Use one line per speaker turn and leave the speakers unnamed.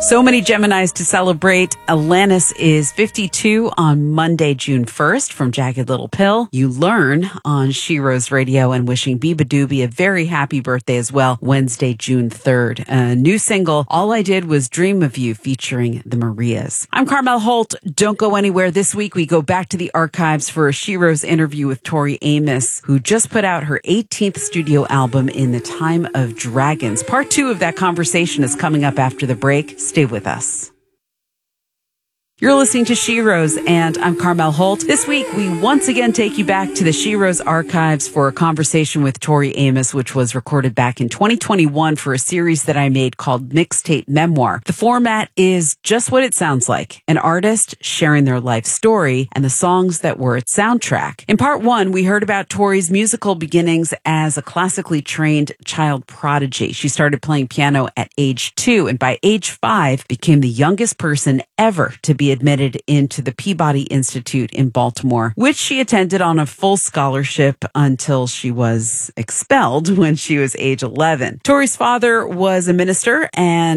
So many Geminis to celebrate. Alanis is 52 on Monday, June 1st from Jagged Little Pill. You learn on Shero's Radio, and wishing Biba Doobie a very happy birthday as well, Wednesday, June 3rd. A new single, All I Did Was Dream of You, featuring the Marias. I'm Carmel Holt. Don't go anywhere. This week we go back to the archives for Shero's interview with Tori Amos, who just put out her 18th studio album, In the Time of Dragons. Part 2 of that conversation is coming up after the break. Stay with us. You're listening to Shero's, and I'm Carmel Holt. This week, we once again take you back to the Shero's archives for a conversation with Tori Amos, which was recorded back in 2021 for a series that I made called Mixtape Memoir. The format is just what it sounds like, an artist sharing their life story and the songs that were its soundtrack. In part 1, we heard about Tori's musical beginnings as a classically trained child prodigy. She started playing piano at age 2, and by age 5, became the youngest person ever to be admitted into the Peabody Institute in Baltimore, which she attended on a full scholarship until she was expelled when she was age 11. Tori's father was a minister, and